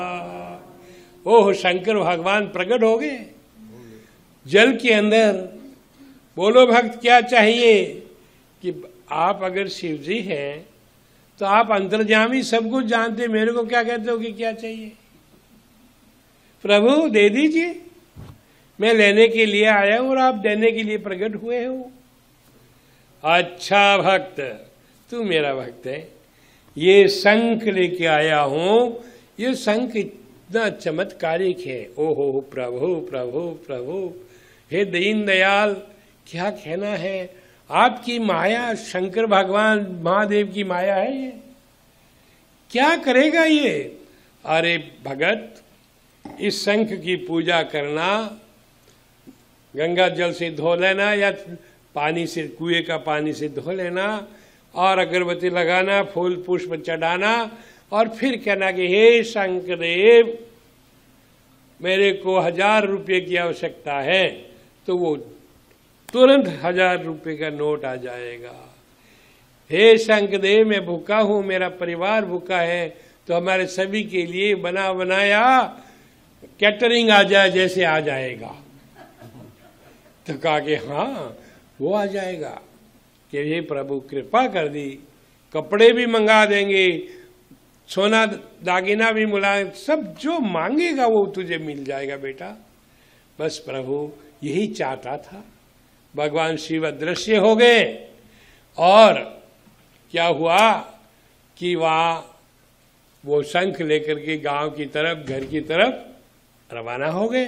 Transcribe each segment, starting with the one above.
ओह, शंकर भगवान प्रकट हो गए जल के अंदर। बोलो भक्त, क्या चाहिए कि आप अगर शिव जी हैं तो आप अंतर्यामी सब कुछ जानते, मेरे को क्या कहते हो कि क्या चाहिए? प्रभु दे दीजिए, मैं लेने के लिए आया हूं और आप देने के लिए प्रकट हुए हो। अच्छा भक्त, तू मेरा भक्त है, ये शंख लेके आया हूं। ये शंख इतना चमत्कारिक है। ओहो प्रभु प्रभु प्रभु, हे दीन दयाल, क्या कहना है? आपकी माया, शंकर भगवान महादेव की माया है ये। क्या करेगा ये? अरे भगत, इस शंख की पूजा करना, गंगा जल से धो लेना या पानी से, कुएं का पानी से धो लेना और अगरबत्ती लगाना, फूल पुष्प चढ़ाना और फिर कहना कि हे शंकरदेव, मेरे को 1000 रुपये की आवश्यकता है, तो वो तुरंत 1000 रुपये का नोट आ जाएगा। हे शंकरदेव, मैं भूखा हूं, मेरा परिवार भूखा है, तो हमारे सभी के लिए बना बनाया कैटरिंग आ जाए जैसे आ जाएगा। तो कहा कि हाँ वो आ जाएगा कि हे प्रभु कृपा कर दी, कपड़े भी मंगा देंगे, सोना दागिना भी मिला, सब जो मांगेगा वो तुझे मिल जाएगा बेटा। बस प्रभु यही चाहता था। भगवान शिव अदृश्य हो गए और क्या हुआ कि वहां वो शंख लेकर के गांव की तरफ, घर की तरफ रवाना हो गए।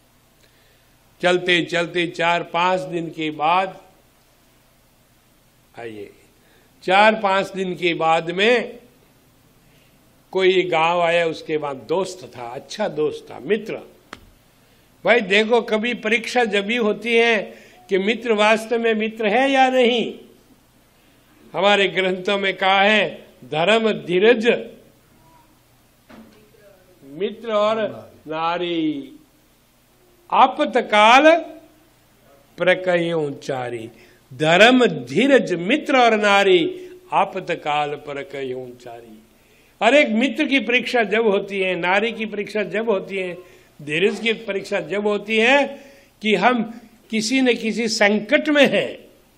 चलते चलते 4-5 दिन के बाद, आइए 4-5 दिन के बाद में कोई गांव आया। उसके बाद दोस्त था, अच्छा दोस्त था, मित्र। भाई देखो, कभी परीक्षा जब भी होती है कि मित्र वास्तव में मित्र है या नहीं। हमारे ग्रंथों में कहा है, धर्म धीरज मित्र और नारी, आपतकाल प्रकयोचारी। धर्म धीरज मित्र और नारी, आपतकाल प्रकयोचारी। हर एक मित्र की परीक्षा जब होती है, नारी की परीक्षा जब होती है, धीरज की परीक्षा जब होती है कि हम किसी न किसी संकट में हैं।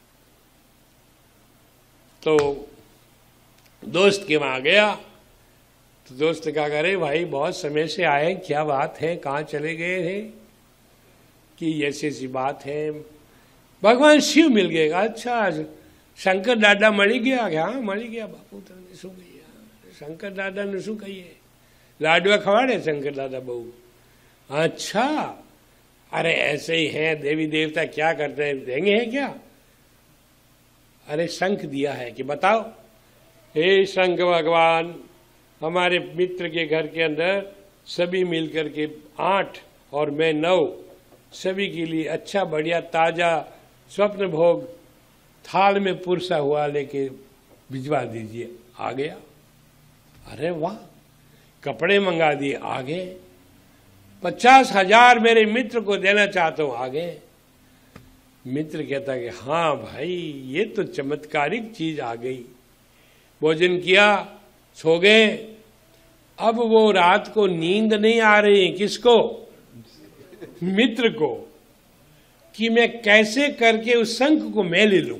तो दोस्त के वहां गया तो दोस्त क्या करे, भाई बहुत समय से आए, क्या बात है, कहाँ चले गए थे? कि ऐसी ऐसी बात है, भगवान शिव मिल गए। अच्छा, शंकर दादा मળી ગયા? हाँ मળી ગયા बापू, तने શું કહીએ? शंकर दादा ने શું कहिए? लाडवा खवाड़े शंकर दादा बहु। अच्छा, अरे ऐसे ही हैं देवी देवता, क्या करते हैं, देंगे हैं क्या? अरे शंख दिया है कि बताओ। हे शंख भगवान, हमारे मित्र के घर के अंदर सभी मिलकर के 8 और मैं 9, सभी के लिए अच्छा बढ़िया ताजा स्वप्न भोग थाल में पुरसा हुआ लेके भिजवा दीजिए। आ गया। अरे वाह, कपड़े मंगा दिए, आ गए। 50,000 मेरे मित्र को देना चाहता हूं, आ गए। मित्र कहता कि हाँ भाई, ये तो चमत्कारिक चीज आ गई। भोजन किया, सो गए। अब वो रात को नींद नहीं आ रही, किसको? मित्र को, कि मैं कैसे करके उस शंख को मैं ले लूं।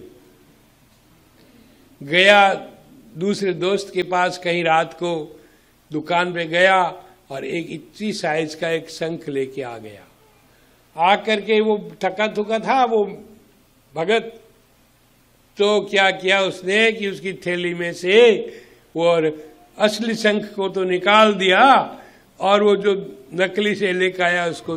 गया दूसरे दोस्त के पास, कहीं रात को दुकान पे गया और एक इतनी साइज का एक शंख लेके आ गया। आकर के वो थका थुका था वो भगत, तो क्या किया उसने कि उसकी थैली में से वो असली शंख को तो निकाल दिया और वो जो नकली से लेकर आया उसको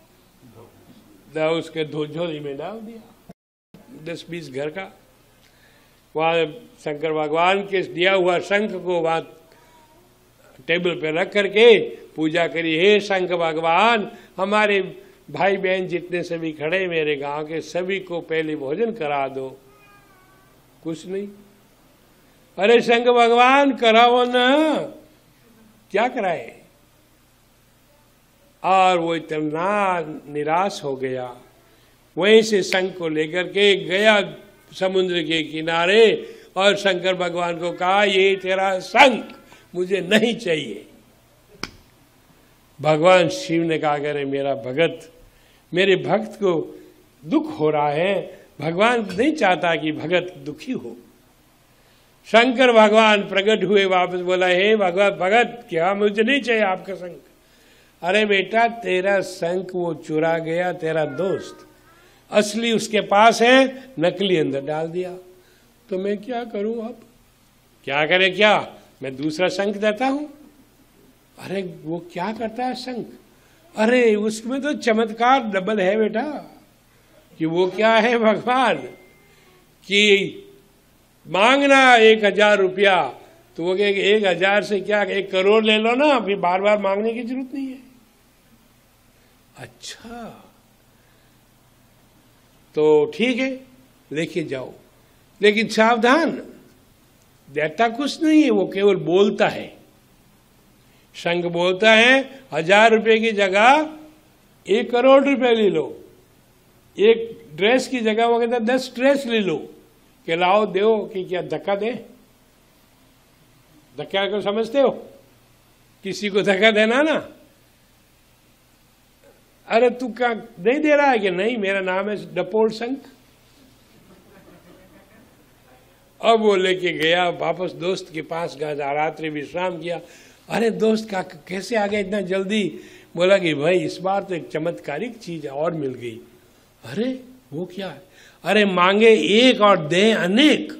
उसके झोली में डाल दिया। 10-20 घर का वहां शंकर भगवान के दिया हुआ शंख को वहां टेबल पे रख करके पूजा करी। हे शंख भगवान, हमारे भाई बहन जितने सभी खड़े मेरे गांव के, सभी को पहले भोजन करा दो। कुछ नहीं। अरे शंख भगवान कराओ ना, क्या कराए? और वो इतना निराश हो गया। वहीं से शंख को लेकर के गया समुद्र के किनारे और शंकर भगवान को कहा, ये तेरा शंख मुझे नहीं चाहिए। भगवान शिव ने कहा अरे मेरा भगत, मेरे भक्त को दुख हो रहा है, भगवान नहीं चाहता कि भगत दुखी हो। शंकर भगवान प्रकट हुए, वापस बोला हे भगवत भगत, क्या मुझे नहीं चाहिए आपका शंख। अरे बेटा तेरा शंख वो चुरा गया तेरा दोस्त, असली उसके पास है, नकली अंदर डाल दिया। तो मैं क्या करूं अब? क्या करे क्या? मैं दूसरा शंख देता हूं। अरे वो क्या करता है शंख? अरे उसमें तो चमत्कार डबल है बेटा। कि वो क्या है भगवान कि मांगना 1000 रुपया, तो वो कहे 1000 से क्या 1 करोड़ ले लो ना, फिर बार बार मांगने की जरूरत नहीं है। अच्छा तो ठीक है लेके जाओ, लेकिन सावधान, देता कुछ नहीं है, वो केवल बोलता है। शंख बोलता है 1000 रुपये की जगह 1 करोड़ रुपए ले लो, एक ड्रेस की जगह वो कहता 10 ड्रेस ले लो, कि लाओ दो कि क्या धक्का दे? धक्का को समझते हो? किसी को धक्का देना ना। अरे तू क्या नहीं दे रहा है? कि नहीं मेरा नाम है डपोल शंख। अब वो लेके गया वापस दोस्त के पास गया, रात्रि विश्राम किया। अरे दोस्त का कैसे आ गया इतना जल्दी? बोला कि भाई इस बार तो एक चमत्कारिक चीज और मिल गई। अरे वो क्या है? अरे मांगे 1 और दे अनेक।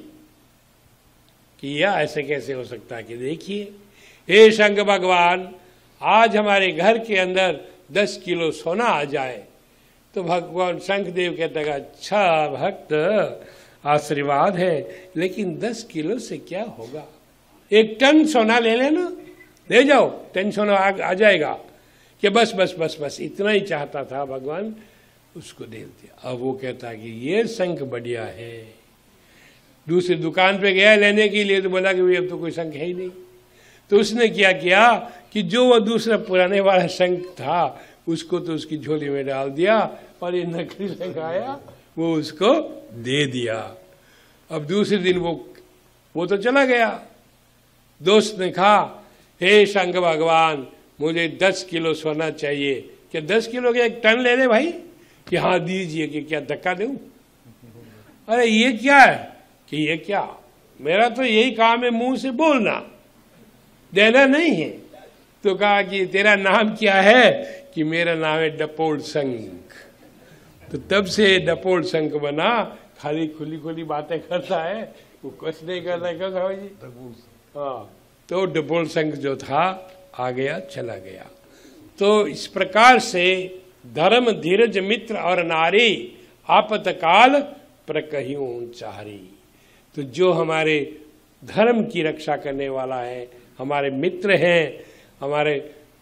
कि यह ऐसे कैसे हो सकता है? कि देखिए हे शंख भगवान, आज हमारे घर के अंदर 10 किलो सोना आ जाए। तो भगवान शंखदेव कहते हैं अच्छा भक्त आशीर्वाद है, लेकिन 10 किलो से क्या होगा? 1 टन सोना ले लेना, ले जाओ, 1 टन सोना आ जाएगा। कि बस बस बस बस इतना ही चाहता था भगवान, उसको दे दिया। अब वो कहता है कि ये शंख बढ़िया है। दूसरी दुकान पे गया लेने के लिए, तो बोला कि अब तो कोई शंख है ही नहीं। तो उसने क्या किया कि जो वो दूसरा पुराने वाला शंख था उसको तो उसकी झोली में डाल दिया, और ये नकली शंख आया वो उसको दे दिया। अब दूसरे दिन वो तो चला गया। दोस्त ने कहा हे शंख भगवान, मुझे 10 किलो सोना चाहिए। क्या 10 किलो के 1 टन ले ले भाई? कि हाँ दीजिए। कि क्या धक्का दूं? अरे ये क्या है? कि ये क्या, मेरा तो यही काम है मुंह से बोलना, देना नहीं है। तो कहा कि तेरा नाम क्या है? कि मेरा नाम है डपोल शंख। तो तब से डपोल शंख बना। खाली खुली खुली बातें करता है, वो कुछ नहीं करता। क्यों साहब जी? हाँ, तो डपोल शंख जो था आ गया, चला गया। तो इस प्रकार से धर्म धीरज मित्र और नारी आपतकाल प्रकहियों चारी। तो जो हमारे धर्म की रक्षा करने वाला है, हमारे मित्र हैं, हमारे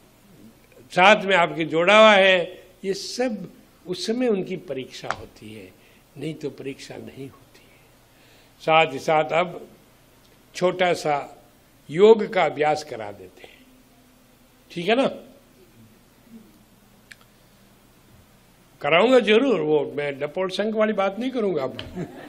साथ में आपके जोड़ा हुआ है, ये सब उस समय उनकी परीक्षा होती है, नहीं तो परीक्षा नहीं होती है। साथ ही साथ अब छोटा सा योग का अभ्यास करा देते हैं, ठीक है ना? कराऊंगा जरूर, वो मैं डपोल शंख वाली बात नहीं करूंगा अब।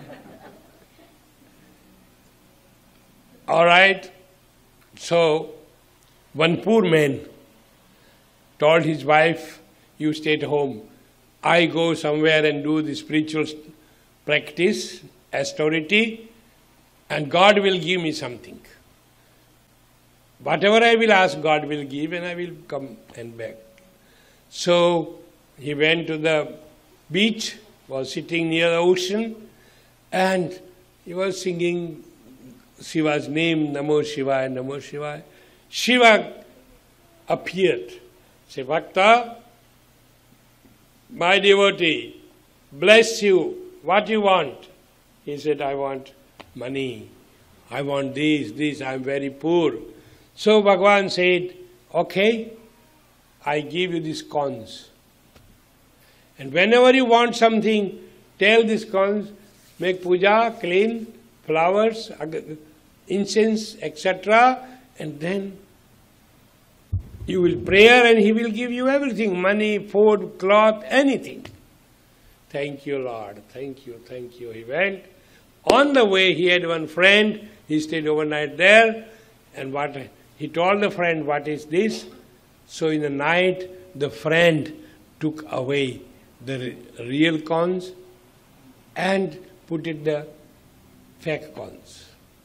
Alright, so one poor man told his wife, you stay at home, I go somewhere and do the spiritual practice, austerity, and God will give me something. Whatever I will ask, God will give, and I will come and back. So he went to the beach, was sitting near the ocean, and he was singing Shiva's name, Namo Shivaya, Namo Shivaya. Shiva appeared. Say, Bhakta, my devotee, bless you. What you want? He said, I want money. I want this, I am very poor. So Bhagavan said, okay, I give you these coins. And whenever you want something, tell these coins, make puja, clean, flowers, incense, etc. And then you will pray and he will give you everything, money, food, cloth, anything. Thank you, Lord. Thank you, thank you. He went. On the way, he had one friend. He stayed overnight there. And he told the friend, what is this? So in the night, the friend took away the real corns and put it the fake corns.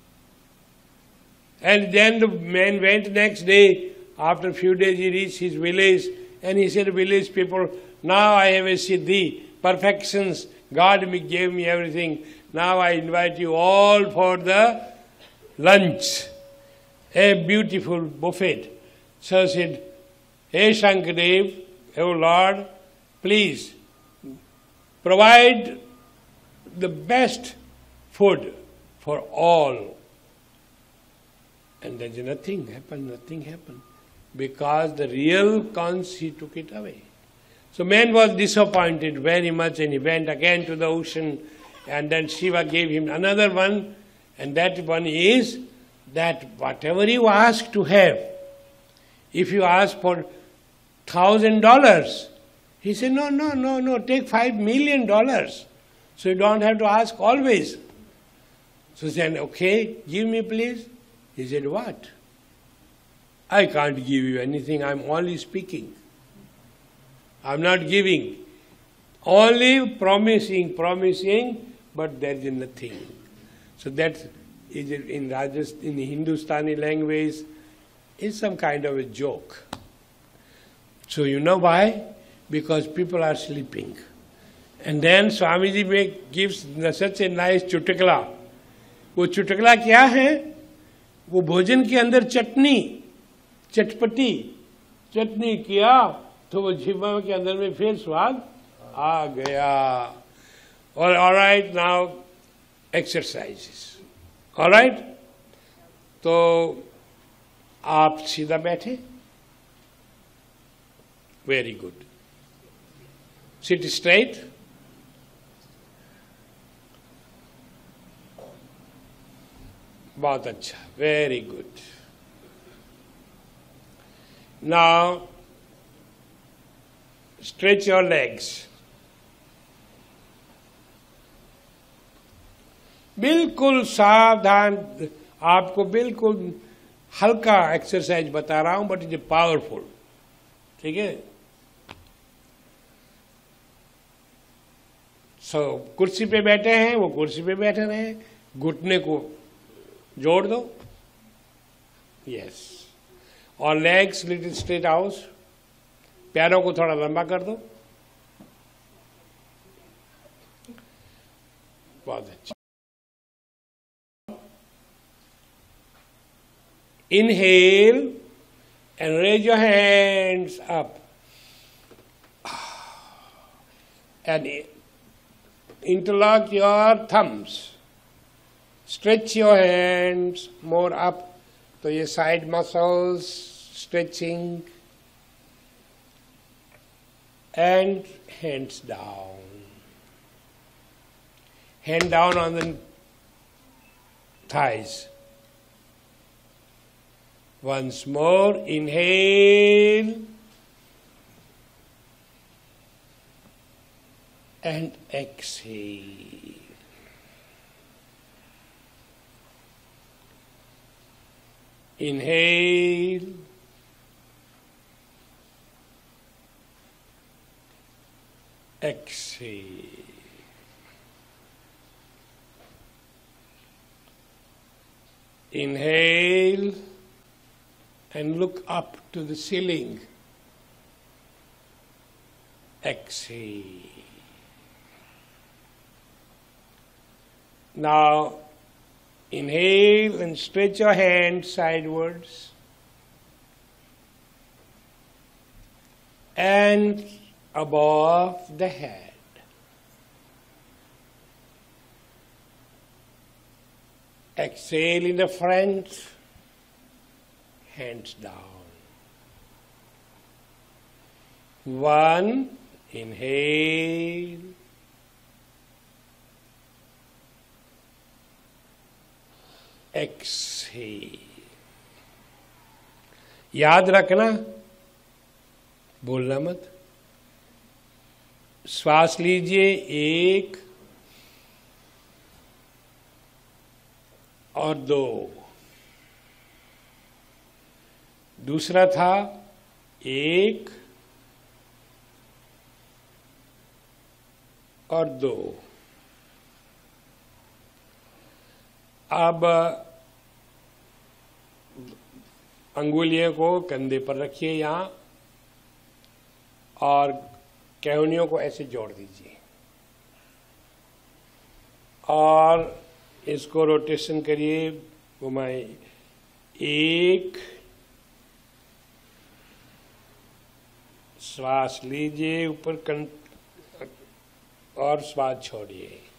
And then the man went next day. After a few days he reached his village and he said, village people, now I have a siddhi, perfections. God gave me everything. Now I invite you all for the lunch. A beautiful buffet. So said, Hey Shankadev, O Lord, please provide the best food for all. And then nothing happened. Because the real cons, he took it away. So man was disappointed very much and he went again to the ocean and then Shiva gave him another one, and that one is that whatever you ask to have, if you ask for $1,000, he said, no, take $5 million. So you don't have to ask always. So he said, okay, give me please. He said, what? I can't give you anything, I'm only speaking. I'm not giving. Only promising, but there is nothing. So that is in Hindustani language, is some kind of a joke. So you know why? Because people are sleeping. And then Swamiji gives such a nice chutkala. वो चुटकला क्या है? वो भोजन के अंदर चटपटी किया तो वो जीवा के अंदर में फिर स्वाद आ गया. All right, now exercises. All right? तो आप सीधा बैठे. Very good. Sit straight. बहुत अच्छा. Very good. Now, stretch your legs. बिल्कुल सावधान, आपको बिल्कुल हल्का एक्सरसाइज बता रहा हूं, बट इट इज पावरफुल. ठीक है? सो कुर्सी पे बैठे हैं, वो कुर्सी पे बैठे रहे, घुटने को जोड़ दो. यस. और लेग्स लिटिल स्ट्रेट आउट. पैरों को थोड़ा लंबा कर दो. बहुत अच्छा. Inhale and raise your hands up. And interlock your thumbs. Stretch your hands more up to your side muscles, stretching. And hands down. Hand down on the thighs. Once more, inhale and exhale. Inhale exhale. Inhale and look up to the ceiling. Exhale. Now, inhale and stretch your hands sidewards. And above the head. Exhale in the front. Hands down. One, inhale. Exhale. याद रखना, बोलना मत. श्वास लीजिए 1 और 2. दूसरा था 1 और 2। अब अंगुलियों को कंधे पर रखिए यहाँ और केहनियों को ऐसे जोड़ दीजिए और इसको रोटेशन करिए, घुमाए। 1, श्वास लीजिए ऊपर और श्वास छोड़िए।